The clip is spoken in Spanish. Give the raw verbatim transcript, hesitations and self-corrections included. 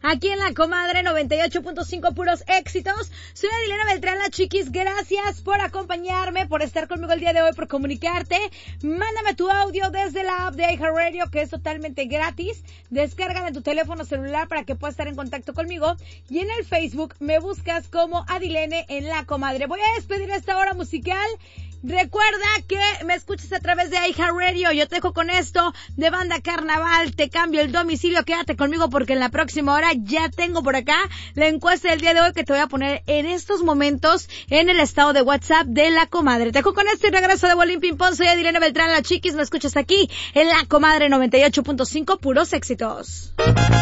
aquí en La Comadre noventa y ocho punto cinco, puros éxitos. Soy Adilena Beltrán, la chiquis. Gracias por acompañarme, por estar conmigo el día de hoy, por comunicarte. Mándame tu audio desde la app de iHeartRadio, que es totalmente gratis. Descárgala en tu teléfono celular para que puedas estar en contacto conmigo. Y en el Facebook me buscas como Adilene en La Comadre. Voy a despedir esta hora musical. Recuerda que me escuchas a través de iHeartRadio. Yo te dejo con esto de Banda Carnaval. Te cambio el domicilio. Quédate conmigo porque en la próxima hora ya tengo por acá la encuesta del día de hoy que te voy a poner en estos momentos en el estado de WhatsApp de La Comadre. Te dejo con esto y regreso de Bolín Ping Pong. Soy Adilena Beltrán, la chiquis. Me escuchas aquí en La Comadre noventa y ocho punto cinco, puros éxitos.